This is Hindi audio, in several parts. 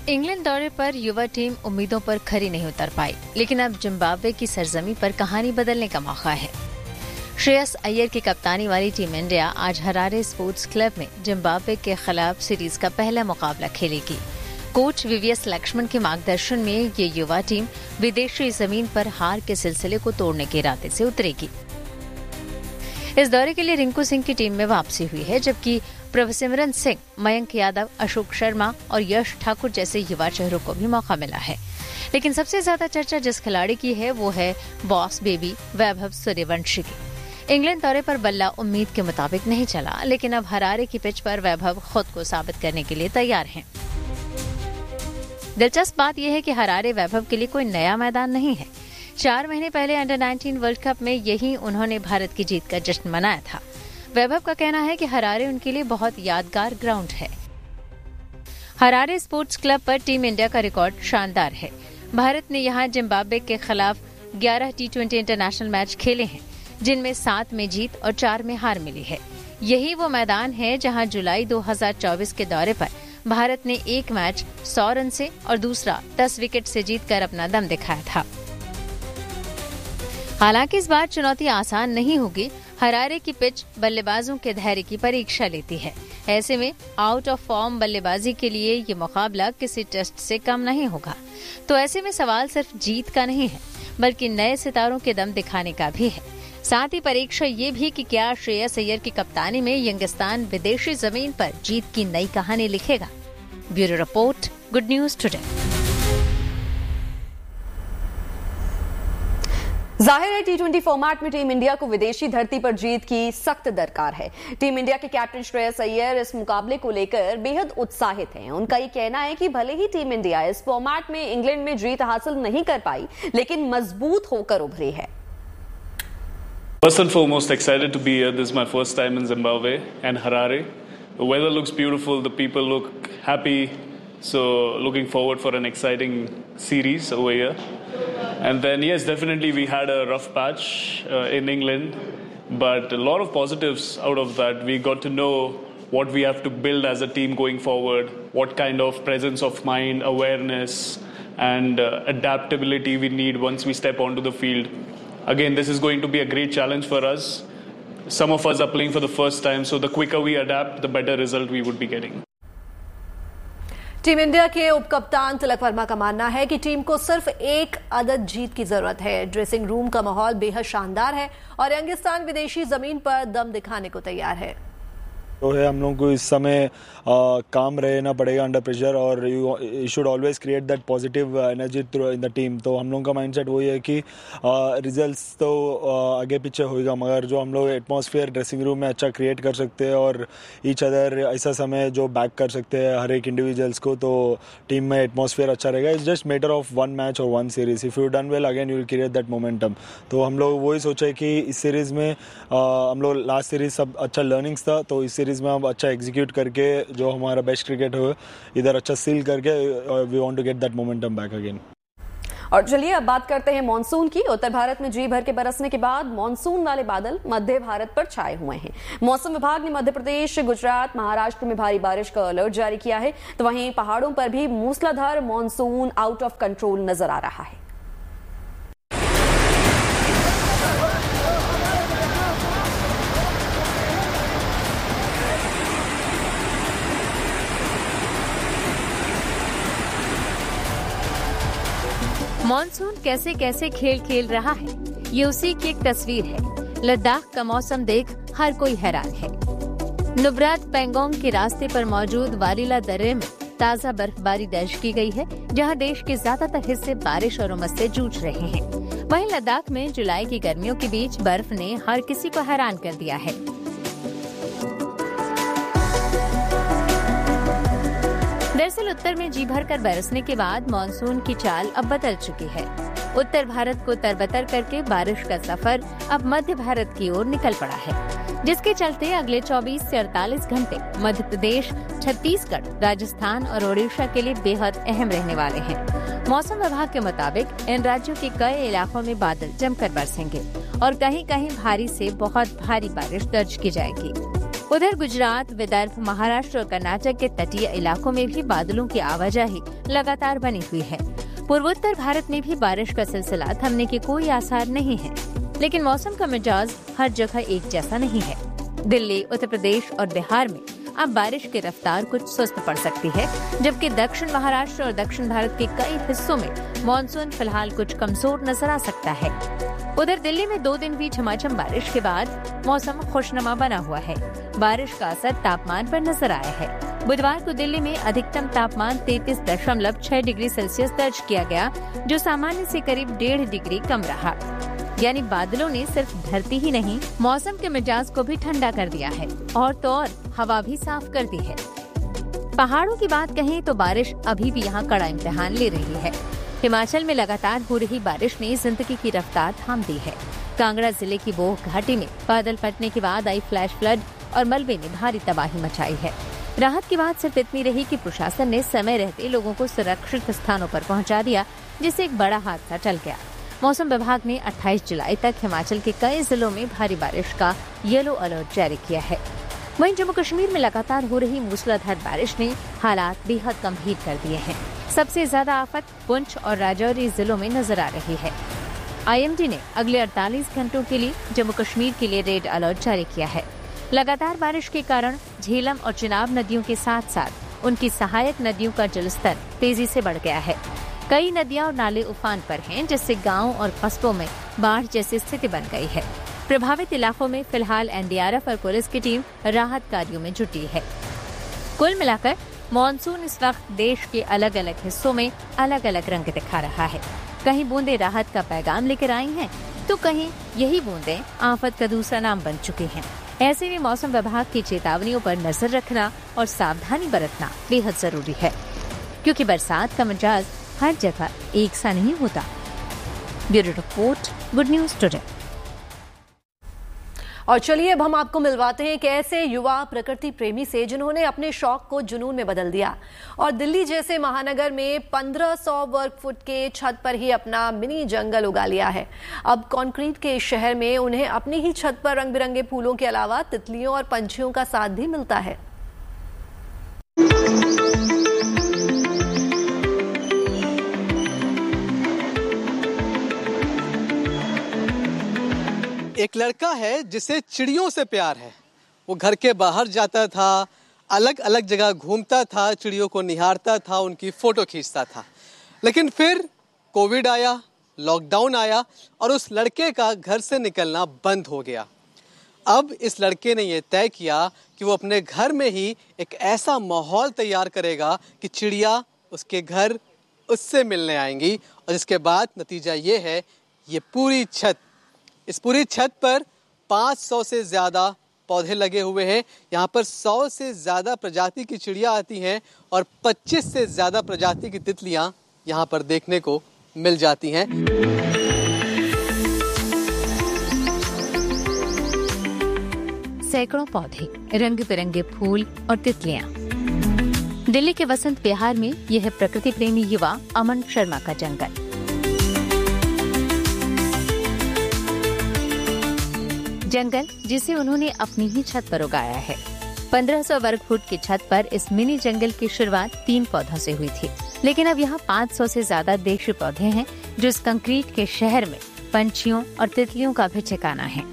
इंग्लैंड दौरे पर युवा टीम उम्मीदों पर खरी नहीं उतर पाई, लेकिन अब जिम्बाब्वे की सरजमी पर कहानी बदलने का मौका है। श्रेयस अय्यर की कप्तानी वाली टीम इंडिया आज हरारे स्पोर्ट्स क्लब में जिम्बाब्वे के खिलाफ सीरीज का पहला मुकाबला खेलेगी। कोच वीवीएस लक्ष्मण के मार्गदर्शन में ये युवा टीम विदेशी जमीन पर हार के सिलसिले को तोड़ने के इरादे से उतरेगी। इस दौरे के लिए रिंकू सिंह की टीम में वापसी हुई है, जबकि प्रभसिमरन सिंह, मयंक यादव, अशोक शर्मा और यश ठाकुर जैसे युवा चेहरों को भी मौका मिला है। लेकिन सबसे ज्यादा चर्चा जिस खिलाड़ी की है वो है बॉस बेबी वैभव सूर्यवंशी की। इंग्लैंड दौरे पर बल्ला उम्मीद के मुताबिक नहीं चला, लेकिन अब हरारे की पिच पर वैभव खुद को साबित करने के लिए तैयार हैं। दिलचस्प बात यह है कि हरारे वैभव के लिए कोई नया मैदान नहीं है। 4 महीने पहले अंडर-19 वर्ल्ड कप में यही उन्होंने भारत की जीत का जश्न मनाया था। वैभव का कहना है कि हरारे उनके लिए बहुत यादगार ग्राउंड है। हरारे स्पोर्ट्स क्लब पर टीम इंडिया का रिकॉर्ड शानदार है। भारत ने यहां जिम्बाब्वे के खिलाफ 11 टी20 इंटरनेशनल मैच खेले हैं, जिनमें 7 में जीत और 4 में हार मिली है। यही वो मैदान है जहां जुलाई 2024 के दौरे पर भारत ने एक मैच 100 रन से और दूसरा 10 विकेट से जीतकर अपना दम दिखाया था। हालांकि इस बार चुनौती आसान नहीं होगी। हरारे की पिच बल्लेबाजों के धैर्य की परीक्षा लेती है। ऐसे में आउट ऑफ फॉर्म बल्लेबाजी के लिए ये मुकाबला किसी टेस्ट से कम नहीं होगा। तो ऐसे में सवाल सिर्फ जीत का नहीं है, बल्कि नए सितारों के दम दिखाने का भी है। साथ ही परीक्षा ये भी कि क्या श्रेयस अय्यर की कप्तानी में यंगिस्तान विदेशी जमीन पर जीत की नई कहानी लिखेगा। Bureau report, good news today. जाहिर है टी20 फॉर्मेट में टीम इंडिया को विदेशी धरती पर जीत की सख्त दरकार है। टीम इंडिया के कैप्टन श्रेयस अय्यर इस मुकाबले को लेकर बेहद उत्साहित हैं। उनका ये कहना है कि भले ही टीम इंडिया इस फॉर्मेट में इंग्लैंड में जीत हासिल नहीं कर पाई, लेकिन मजबूत होकर उभरी है। First and foremost, excited to be here. This is my first time in Zimbabwe and Harare. The weather looks beautiful, the people look happy, so looking forward for an exciting series over here. And then yes, definitely we had a rough patch in England, but a lot of positives out of that. We got to know what we have to build as a team going forward, what kind of presence of mind, awareness and adaptability we need once we step onto the field. Again, this is going to be a great challenge for us. Some of us are playing for the first time, so the quicker we adapt, the better result we would be getting. Team India के उप कप्तान तिलक वर्मा का मानना है कि टीम को सिर्फ एक अदद जीत की जरूरत है। ड्रेसिंग रूम का माहौल बेहद शानदार है और यंगिस्तान विदेशी जमीन पर दम दिखाने को तैयार है। तो है हम लोगों को इस समय काम रहना पड़ेगा अंडर प्रेशर, और you should always create that positive energy through in the team. तो हम लोगों का माइंडसेट वही है कि रिजल्ट्स तो आगे पीछे होएगा, मगर जो हम लोग एटमॉस्फेयर ड्रेसिंग रूम में अच्छा क्रिएट कर सकते हैं और ईच अदर ऐसा समय जो बैक कर सकते हैं हर एक इंडिविजुअल्स को, तो टीम में एटमॉस्फेयर अच्छा रहेगा। It's just matter of one match और one series. If you done well again you will create that momentum. तो हम लोग वही सोचे कि इस सीरीज़ में हम लोग लास्ट सीरीज सब अच्छा लर्निंग्स था, तो इस सीरीज़ में हम अच्छा एग्जीक्यूट करके जो हमारा बेस्ट क्रिकेट हो इधर अच्छा सील करके we want to get that momentum back again. और चलिए अब बात करते हैं मॉनसून की। उत्तर भारत में जी भर के बरसने के बाद मॉनसून वाले बादल मध्य भारत पर छाए हुए हैं। मौसम विभाग ने मध्य प्रदेश, गुजरात, महाराष्ट्र में भारी बारिश का अलर्ट जारी किया है, तो वहीं पहाड़ों पर भी मूसलाधार मॉनसून आउट ऑफ कंट्रोल नजर आ रहा है। मॉनसून कैसे कैसे खेल खेल रहा है, ये उसी की एक तस्वीर है। लद्दाख का मौसम देख हर कोई हैरान है। नुब्रात पेंगोंग के रास्ते पर मौजूद वारीला दर्रे में ताजा बर्फबारी दर्ज की गई है, जहां देश के ज्यादातर हिस्से बारिश और उमस से जूझ रहे हैं। वहीं लद्दाख में जुलाई की गर्मियों के बीच बर्फ ने हर किसी को हैरान कर दिया है। दरअसल उत्तर में जी भर कर बरसने के बाद मानसून की चाल अब बदल चुकी है। उत्तर भारत को तरबतर करके बारिश का सफर अब मध्य भारत की ओर निकल पड़ा है, जिसके चलते अगले 24 से 48 घंटे मध्य प्रदेश, छत्तीसगढ़, राजस्थान और ओडिशा के लिए बेहद अहम रहने वाले हैं। मौसम विभाग के मुताबिक इन राज्यों के कई इलाकों में बादल जमकर बरसेंगे और कहीं कहीं भारी से बहुत भारी बारिश दर्ज की जाएगी। उधर गुजरात, विदर्भ, महाराष्ट्र और कर्नाटक के तटीय इलाकों में भी बादलों की आवाजाही लगातार बनी हुई है। पूर्वोत्तर भारत में भी बारिश का सिलसिला थमने के कोई आसार नहीं है, लेकिन मौसम का मिजाज हर जगह एक जैसा नहीं है। दिल्ली, उत्तर प्रदेश और बिहार में अब बारिश की रफ्तार कुछ सुस्त पड़ सकती है, जबकि दक्षिण महाराष्ट्र और दक्षिण भारत के कई हिस्सों में मानसून फिलहाल कुछ कमजोर नजर आ सकता है। उधर दिल्ली में 2 दिन हुई झमाझम बारिश के बाद मौसम खुशनुमा बना हुआ है। बारिश का असर तापमान पर नजर आया है। बुधवार को दिल्ली में अधिकतम तापमान 33.6 डिग्री सेल्सियस दर्ज किया गया, जो सामान्य से करीब 1.5 डिग्री कम रहा। यानी बादलों ने सिर्फ धरती ही नहीं, मौसम के मिजाज को भी ठंडा कर दिया है और तो और हवा भी साफ कर दी है। पहाड़ों की बात कहें तो बारिश अभी भी यहाँ कड़ा इम्तिहान ले रही है। हिमाचल में लगातार हो रही बारिश ने जिंदगी की रफ्तार थाम दी है। कांगड़ा जिले की बोह घाटी में बादल फटने के बाद आई फ्लैश फ्लड और मलबे ने भारी तबाही मचाई है। राहत की बात सिर्फ इतनी रही कि प्रशासन ने समय रहते लोगों को सुरक्षित स्थानों पर पहुंचा दिया, जिससे एक बड़ा हादसा टल गया। मौसम विभाग ने 28 जुलाई तक हिमाचल के कई जिलों में भारी बारिश का येलो अलर्ट जारी किया है। वहीं जम्मू कश्मीर में लगातार हो रही मूसलाधार बारिश ने हालात बेहद गंभीर कर दिए हैं। सबसे ज्यादा आफत पुंछ और राजौरी जिलों में नजर आ रही है। IMD ने अगले 48 घंटों के लिए जम्मू कश्मीर के लिए रेड अलर्ट जारी किया है। लगातार बारिश के कारण झेलम और चिनाब नदियों के साथ साथ उनकी सहायक नदियों का जलस्तर तेजी से बढ़ गया है। कई नदियां और नाले उफान पर हैं, जिससे गांव और कस्बों में बाढ़ जैसी स्थिति बन गई है। प्रभावित इलाकों में फिलहाल NDRF और पुलिस की टीम राहत कार्यों में जुटी है। कुल मिलाकर मॉनसून इस वक्त देश के अलग अलग हिस्सों में अलग अलग रंग दिखा रहा है। कहीं बूंदें राहत का पैगाम लेकर आई हैं, तो कहीं यही बूंदें आफत का दूसरा नाम बन चुकी हैं। ऐसे में मौसम विभाग की चेतावनियों पर नजर रखना और सावधानी बरतना बेहद जरूरी है, क्योंकि बरसात का मिजाज हर जगह एक सा नहीं होता। Bureau report, good news today. और चलिए अब हम आपको मिलवाते हैं एक ऐसे युवा प्रकृति प्रेमी से जिन्होंने अपने शौक को जुनून में बदल दिया और दिल्ली जैसे महानगर में 1500 वर्ग फुट के छत पर ही अपना मिनी जंगल उगा लिया है। अब कंक्रीट के शहर में उन्हें अपनी ही छत पर रंग बिरंगे फूलों के अलावा तितलियों और पंछियों का साथ भी मिलता है। एक लड़का है जिसे चिड़ियों से प्यार है। वो घर के बाहर जाता था, अलग अलग जगह घूमता था, चिड़ियों को निहारता था, उनकी फोटो खींचता था। लेकिन फिर कोविड आया, लॉकडाउन आया और उस लड़के का घर से निकलना बंद हो गया। अब इस लड़के ने ये तय किया कि वो अपने घर में ही एक ऐसा माहौल तैयार करेगा कि चिड़िया उसके घर उससे मिलने आएंगी। और जिसके बाद नतीजा ये है, ये पूरी छत, इस पूरी छत पर 500 से ज़्यादा पौधे लगे हुए हैं। यहाँ पर 100 से ज़्यादा प्रजाति की चिड़िया आती हैं और 25 से ज़्यादा प्रजाति की तितलियाँ यहाँ पर देखने को मिल जाती हैं। सैकड़ों पौधे, रंग बिरंगे फूल और तितलियाँ। दिल्ली के वसंत विहार में यह है प्रकृति प्रेमी युवा अमन शर्मा का जंगल। जंगल जिसे उन्होंने अपनी ही छत पर उगाया है। 1500 वर्ग फुट की छत पर इस मिनी जंगल की शुरुआत 3 पौधों से हुई थी, लेकिन अब यहाँ 500 से ज्यादा देशी पौधे हैं, जो इस कंक्रीट के शहर में पंछियों और तितलियों का भी ठिकाना है।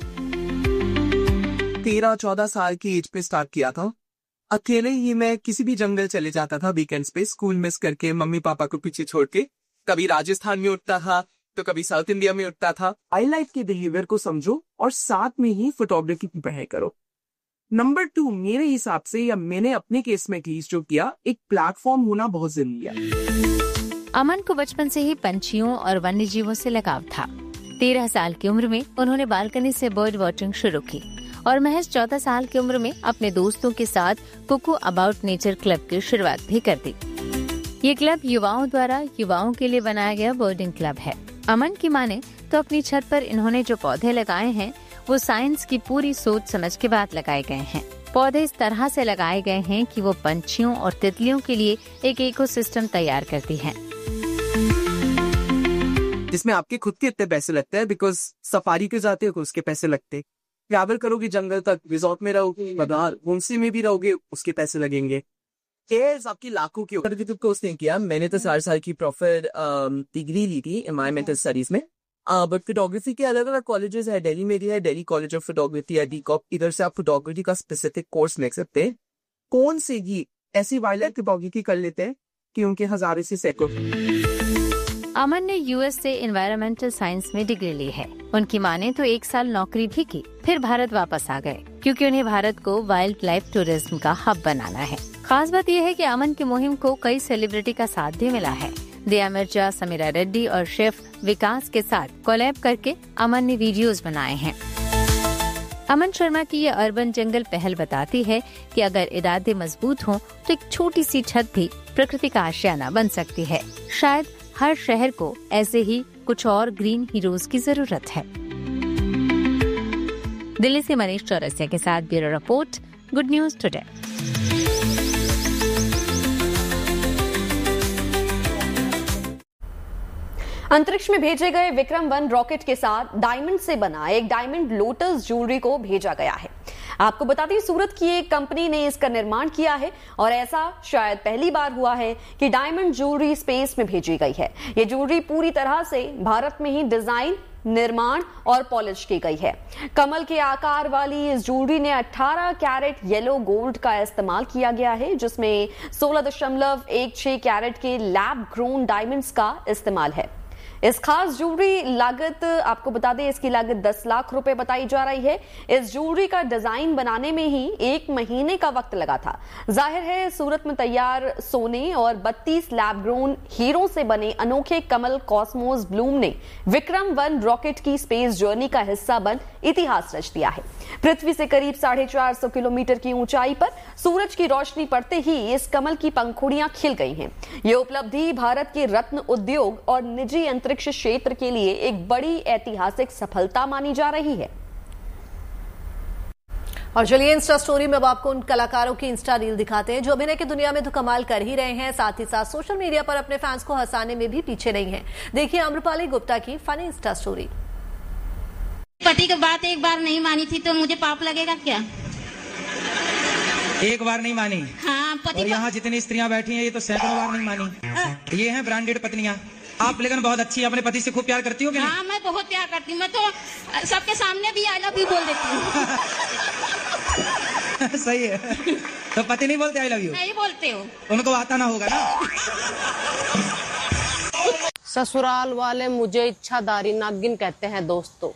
13-14 साल की एज पे स्टार्ट किया था। अकेले ही मैं किसी भी जंगल चले जाता था वीकेंड्स पे, स्कूल मिस करके मम्मी पापा को पीछे छोड़ के। कभी राजस्थान में उठता था तो कभी साउथ इंडिया में उठता था। वाइल्ड लाइफ के बिहेवियर को समझो और साथ में ही फोटोग्राफी की पढ़ाई करो। नंबर 2, मेरे हिसाब से या मैंने अपने केस में जो किया, एक प्लेटफॉर्म होना बहुत जरूरी है। अमन को बचपन से ही पंछियों और वन्य जीवों से लगाव था। 13 साल की उम्र में उन्होंने बालकनी से बर्ड वॉचिंग शुरू की और महज 14 साल की उम्र में अपने दोस्तों के साथ कुकू अबाउट नेचर क्लब की शुरुआत भी कर दी। ये क्लब युवाओं द्वारा युवाओं के लिए बनाया गया बर्डिंग क्लब है। अमन की माने तो अपनी छत पर इन्होंने जो पौधे लगाए हैं वो साइंस की पूरी सोच समझ के बाद लगाए गए हैं। पौधे इस तरह से लगाए गए हैं कि वो पंछियों और तितलियों के लिए एक इकोसिस्टम तैयार करती हैं, जिसमें आपके खुद के इतने पैसे लगते हैं, बिकॉज सफारी के जाते हो उसके पैसे लगते, ट्रैवल करोगे जंगल तक, रिजॉर्ट में रहोगे, बाहर होमस्टे में भी रहोगे, उसके पैसे लगेंगे। केयर्स आपकी लाखों के ऊपर। तो कोर्स नहीं किया मैंने, तो 4 साल की प्रॉपर डिग्री ली थी एनवायरमेंटल स्टडीज में। बट फोटोग्राफी के अलग अलग कॉलेजेस है, दिल्ली में भी है, दिल्ली कॉलेज ऑफ फोटोग्राफी है, डीकॉप। इधर से आप फोटोग्राफी का स्पेसिफिक कोर्स ले सकते हैं। कौन से ही ऐसी वाइल्ड फोटोग्राफी कर लेते हैं कि उनके हजारों से सैकड़ों। अमन ने यूएस से एनवायरमेंटल साइंस में डिग्री ली है। उनकी मां ने तो 1 साल नौकरी भी की, फिर भारत वापस आ गए क्योंकि उन्हें भारत को वाइल्ड लाइफ टूरिज्म का हब बनाना है। खास बात यह है कि अमन की मुहिम को कई सेलिब्रिटी का साथ भी मिला है। दिया मिर्जा, समीरा रेड्डी और शेफ विकास के साथ कोलैब करके अमन ने वीडियोस बनाए हैं। अमन शर्मा की ये अर्बन जंगल पहल बताती है कि अगर इरादे मजबूत हों तो एक छोटी सी छत भी प्रकृति का आशियाना बन सकती है। शायद हर शहर को ऐसे ही कुछ और ग्रीन हीरोज की जरूरत है। दिल्ली से मनीष चौरसिया के साथ bureau report, good news today. अंतरिक्ष में भेजे गए विक्रम-1 रॉकेट के साथ डायमंड से बना एक डायमंड लोटस ज्वेलरी को भेजा गया है। आपको बता दें, सूरत की एक कंपनी ने इसका निर्माण किया है और ऐसा शायद पहली बार हुआ है कि डायमंड ज्वेलरी स्पेस में भेजी गई है। ये ज्वेलरी पूरी तरह से भारत में ही डिजाइन, निर्माण और पॉलिश की गई है। कमल के आकार वाली इस ज्वेलरी ने 18 कैरेट येलो गोल्ड का इस्तेमाल किया गया है, जिसमें 16.16 कैरेट के लैब ग्रोन डायमंड्स का इस्तेमाल है। इस खास ज्वेलरी लागत, आपको बता दें, इसकी लागत 10 लाख रुपए बताई जा रही है। इस ज्वेलरी का डिजाइन बनाने में ही 1 महीने का वक्त लगा था। जाहिर है सूरत में तैयार सोने और 32 लैब ग्रोन हीरो से बने अनोखे कमल कॉस्मोस ब्लूम ने विक्रम-1 रॉकेट की स्पेस जर्नी का हिस्सा बन इतिहास रच दिया है। पृथ्वी से करीब 450 किलोमीटर की ऊंचाई पर सूरज की रोशनी पड़ते ही इस कमल की पंखुड़ियां खिल गई हैं। ये उपलब्धि भारत के रत्न उद्योग और निजी अंतरिक्ष क्षेत्र के लिए एक बड़ी ऐतिहासिक सफलता मानी जा रही है। और चलिए इंस्टा स्टोरी में अब आपको उन कलाकारों की इंस्टा रील दिखाते हैं जो अभिनय की दुनिया में तो कमाल कर ही रहे हैं, साथ ही साथ सोशल मीडिया पर अपने फैंस को हंसाने में भी पीछे नहीं है। देखिए आम्रपाली गुप्ता की फनी इंस्टा स्टोरी। पति की बात एक बार नहीं मानी थी तो मुझे पाप लगेगा क्या? एक बार नहीं मानी? हाँ, पति। और यहाँ जितनी स्त्रियां बैठी हैं ये तो सैकड़ों बार नहीं मानी। ये हैं ब्रांडेड पत्नियां। आप लेकिन बहुत अच्छी, अपने पति से खूब प्यार करती हो कि नहीं? हाँ, मैं बहुत प्यार करती हूँ। मैं तो सबके सामने भी आई लव यू बोल देती हूँ। सही है। तो पति नहीं बोलते आई लव यू? नहीं बोलते हो। उनको आता ना होगा ना। ससुराल वाले मुझे इच्छाधारी नागिन कहते हैं दोस्तों।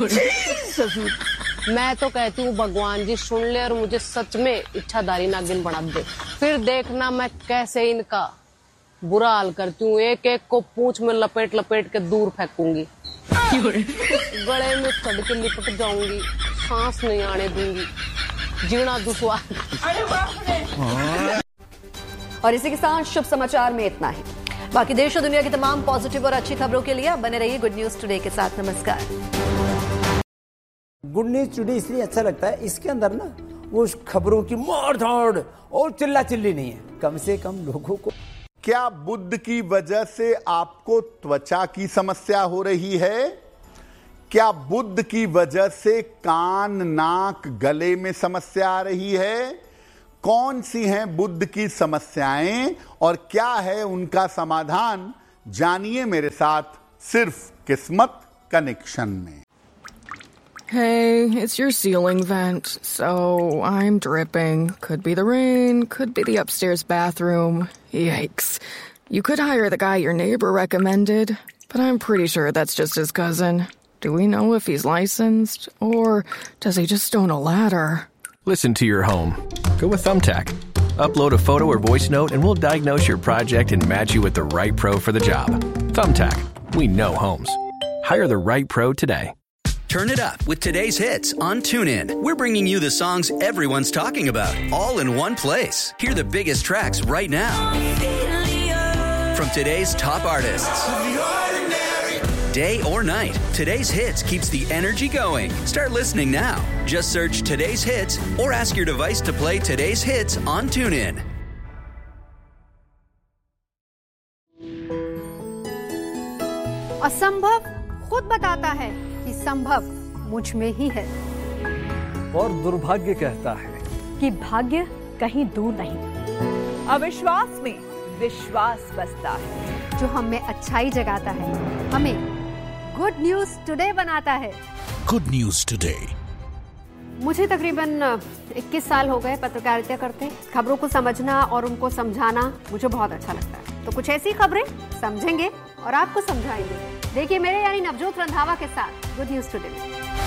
मैं तो कहती हूँ भगवान जी सुन ले और मुझे सच में इच्छाधारी नागिन बना दे, फिर देखना मैं कैसे इनका बुरा हाल करती हूँ। एक एक को पूंछ में लपेट लपेट के दूर फेंकूंगी, गले में चढ़ के लिपट जाऊंगी, सांस नहीं आने दूंगी, जीना दुश्वार। और इसी के साथ शुभ समाचार में इतना ही। बाकी देश और दुनिया की तमाम पॉजिटिव और अच्छी खबरों के लिए आप बने रहिए गुड न्यूज टुडे के साथ। नमस्कार। गुड न्यूज टुडे इसलिए अच्छा लगता है, इसके अंदर ना वो खबरों की मार धाड़ और चिल्ला चिल्ली नहीं है, कम से कम लोगों को। क्या बुध की वजह से आपको त्वचा की समस्या हो रही है? क्या बुध की वजह से कान, नाक, गले में समस्या आ रही है? कौन सी हैं बुध की समस्याएं और क्या है उनका समाधान? जानिए मेरे साथ सिर्फ किस्मत कनेक्शन में। Hey, it's your ceiling vent, so I'm dripping. Could be the rain, could be the upstairs bathroom. Yikes. You could hire the guy your neighbor recommended, but I'm pretty sure that's just his cousin. Do we know if he's licensed, or does he just own a ladder? Listen to your home. Go with Thumbtack. Upload a photo or voice note and we'll diagnose your project and match you with the right pro for the job. Thumbtack. We know homes. Hire the right pro today. Turn it up with today's hits on TuneIn. We're bringing you the songs everyone's talking about, all in one place. Hear the biggest tracks right now from today's top artists. Day or night, today's hits keeps the energy going. Start listening now. Just search today's hits or ask your device to play today's hits on TuneIn. असंभव खुद बताता है कि संभव मुझ में ही है। और दुर्भाग्य कहता है कि भाग्य कहीं दूर नहीं, अविश्वास में विश्वास बसता है। जो हमें अच्छाई जगाता है, हमें गुड न्यूज टुडे बनाता है। Good news today. मुझे तकरीबन 21 साल हो गए पत्रकारिता करते। खबरों को समझना और उनको समझाना मुझे बहुत अच्छा लगता है। तो कुछ ऐसी खबरें समझेंगे और आपको समझाएंगे। देखिए मेरे यानी नवजोत रंधावा के साथ good news today.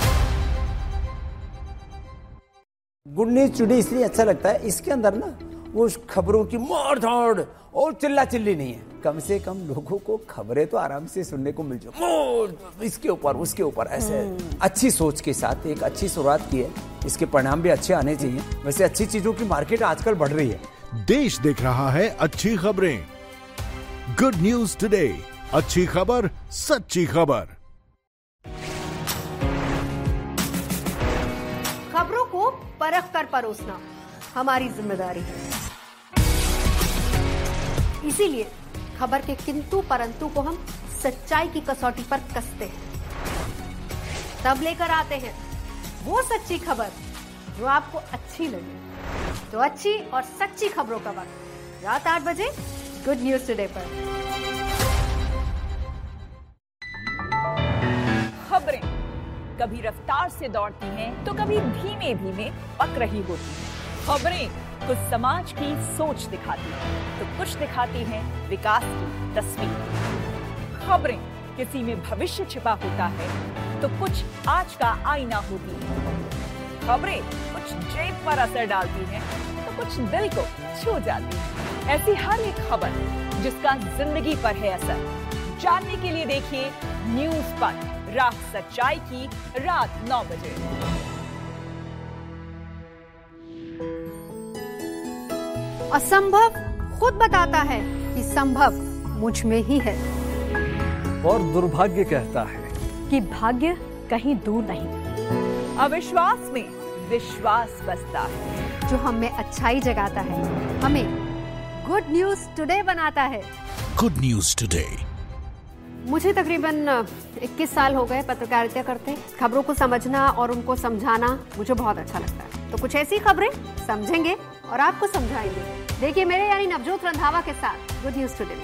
Good news today इसलिए अच्छा लगता है, इसके अंदर ना वो खबरों की मार धाड़ और चिल्ला चिल्ली नहीं है। कम से कम लोगों को खबरें तो आराम से सुनने को मिल जाए, इसके ऊपर उसके ऊपर ऐसे अच्छी सोच के साथ एक अच्छी शुरुआत की है। इसके परिणाम भी अच्छे आने चाहिए। वैसे अच्छी चीजों की मार्केट आजकल बढ़ रही है। देश देख रहा है अच्छी खबरें। गुड न्यूज टुडे, अच्छी खबर सच्ची खबर। खबरों को परख कर परोसना हमारी जिम्मेदारी है। इसीलिए खबर के किंतु परंतु को हम सच्चाई की कसौटी पर कसते हैं, तब लेकर आते हैं वो सच्ची खबर जो आपको अच्छी लगे। तो अच्छी और सच्ची खबरों का वक्त रात 8 बजे गुड न्यूज टुडे पर। खबरें कभी रफ्तार से दौड़ती हैं तो कभी धीमे धीमे पक रही होती हैं। खबरें कुछ समाज की सोच दिखाती हैं तो कुछ दिखाती हैं विकास की तस्वीर। खबरें किसी में भविष्य छिपा होता है तो कुछ आज का आईना होती है। खबरें कुछ जेब पर असर डालती हैं तो कुछ दिल को छू जाती है। ऐसी हर एक खबर जिसका जिंदगी पर है असर, जानने के लिए देखिए न्यूज पर राह सच्चाई की रात 9 बजे। असंभव खुद बताता है कि संभव मुझ में ही है। और दुर्भाग्य कहता है कि भाग्य कहीं दूर नहीं, अविश्वास में विश्वास बसता है। जो हमें अच्छाई जगाता है, हमें गुड न्यूज टुडे बनाता है। Good news today. मुझे तकरीबन 21 साल हो गए पत्रकारिता करते। खबरों को समझना और उनको समझाना मुझे बहुत अच्छा लगता है। तो कुछ ऐसी खबरें समझेंगे और आपको समझाएंगे। देखिए मेरे यानी नवजोत रंधावा के साथ good news today.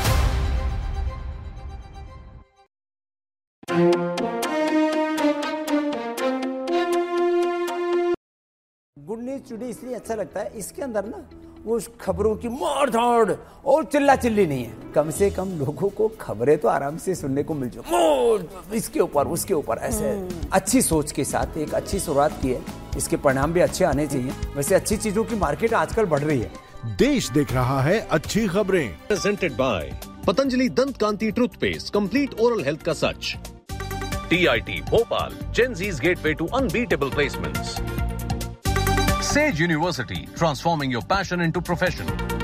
Good news today इसलिए अच्छा लगता है, इसके अंदर ना वो खबरों की मार धाड़ और चिल्ला चिल्ली नहीं है। कम से कम लोगों को खबरें तो आराम से सुनने को मिल जाए, इसके ऊपर उसके ऊपर ऐसे अच्छी सोच के साथ एक अच्छी शुरुआत की है। इसके परिणाम भी अच्छे आने चाहिए। वैसे अच्छी चीजों की मार्केट आजकल बढ़ रही है। देश देख रहा है अच्छी खबरें। प्रेजेंटेड बाय पतंजलि दंत कांति टूथपेस्ट, कंप्लीट ओरल हेल्थ का सच। TIT Bhopal, Gen Z's gateway to unbeatable placements. Sage University, transforming your passion into profession.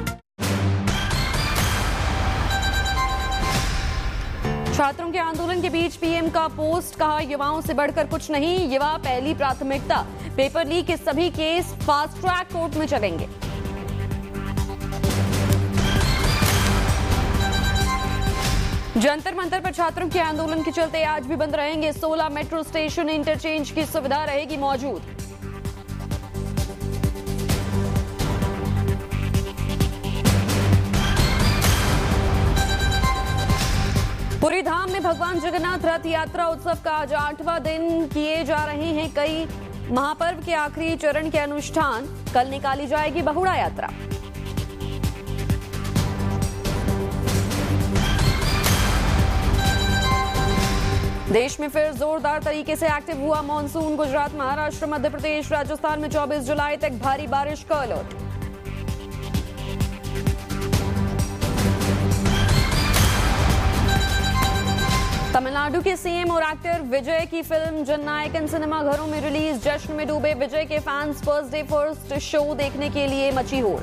छात्रों के आंदोलन के बीच पीएम का पोस्ट, कहा युवाओं से बढ़कर कुछ नहीं, युवा पहली प्राथमिकता। पेपर लीक के सभी केस फास्ट ट्रैक कोर्ट में चलेंगे। जंतर मंतर पर छात्रों के आंदोलन के चलते आज भी बंद रहेंगे 16 मेट्रो स्टेशन। इंटरचेंज की सुविधा रहेगी मौजूद। पुरी धाम में भगवान जगन्नाथ रथ यात्रा उत्सव का आज 8वां दिन किए जा रहे हैं कई महापर्व के आखिरी चरण के अनुष्ठान। कल निकाली जाएगी बहुड़ा यात्रा। देश में फिर जोरदार तरीके से एक्टिव हुआ मॉनसून। गुजरात, महाराष्ट्र, मध्य प्रदेश, राजस्थान में 24 जुलाई तक भारी बारिश का अलर्ट। तमिलनाडु के सीएम और एक्टर विजय की फिल्म जननायकन सिनेमाघरों में रिलीज। जश्न में डूबे विजय के fans first day first show देखने के लिए मची होड़।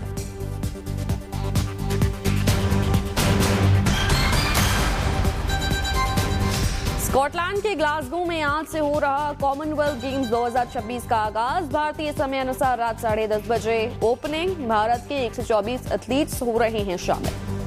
स्कॉटलैंड के ग्लासगो में आज से हो रहा कॉमनवेल्थ गेम्स 2026 का आगाज। भारतीय समय अनुसार रात 10:30 बजे ओपनिंग। भारत के 124 एथलीट्स हो रहे हैं शामिल।